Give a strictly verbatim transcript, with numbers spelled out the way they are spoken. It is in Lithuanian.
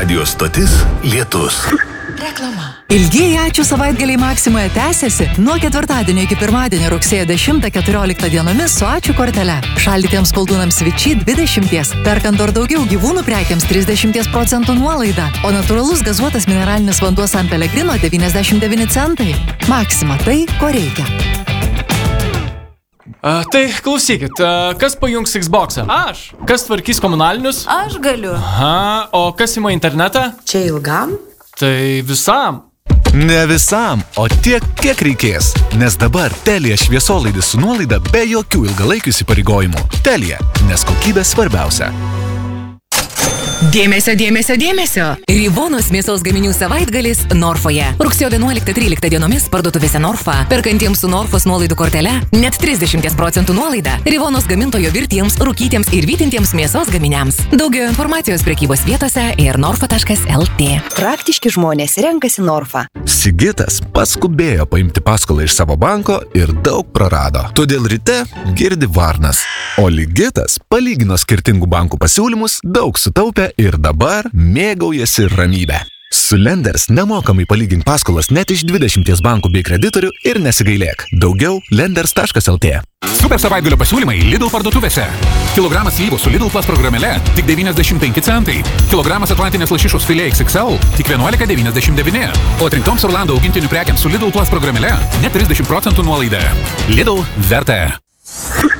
Radio stotis Lietus. Reklama. Ilgieji ačiū savaitgaliai Maksimoje tęsiasi nuo ketvirtadienio iki pirmadienio rugsėjo dešimtą keturioliktą dienomis su ačiū kortele. Šaldytiems koldūnams Vičy dvidešimt, perkant ar daugiau gyvūnų prekiams trisdešimt procentų nuolaida, o natūralus gazuotas mineralinis vanduo San Pellegrino devyniasdešimt devyni centai. Maksima, tai ko reikia. A, tai klausykit, a, kas pajungs Xbox'ą? Aš. Kas tvarkys komunalinius? Aš galiu. Aha, o kas ima internetą? Čia ilgam? Tai visam. Ne visam, o tiek, kiek reikės. Nes dabar Telia šviesolaidis su nuolaida be jokių ilgalaikių įsipareigojimų. Telia, nes kokybė svarbiausia. Dėmesio, dėmesio, dėmesio! Rivonos mėsos gaminių savaitgalis Norfoje. Rugsėjo vienuoliktą tryliktą dienomis parduotuvėse Norfa, perkantiems su Norfos nuolaidų kortele, net trisdešimt procentų nuolaida. Rivonos gamintojo virtiems, rūkytiems ir vytintiems mėsos gaminiams. Daugiau informacijos prekybos vietose ir norfa taškas lt. Praktiški žmonės renkasi Norfa. Sigitas paskubėjo paimti paskolą iš savo banko ir daug prarado. Todėl ryte girdi varnas. O Ligitas palygino skirtingų bankų pasiūlymus, daug sutaupė ir dabar mėgaujasi ramybę. Su Lenders nemokamai palygink paskolas net iš dvidešimties bankų bei kreditorių ir nesigailėk. Daugiau lenders taškas lt. Super savaitgalio pasiūlymai Lidl parduotuvėse. Kilogramas slyvų su Lidl Plus programėle tik devyniasdešimt penki centai. Kilogramas atlantinės lašišos filė X X L tik vienuolika devyniasdešimt devyni. O atrinktoms Orlando augintinių prekiams su Lidl Plus programėle net trisdešimt procentų nuolaida. Lidl verta.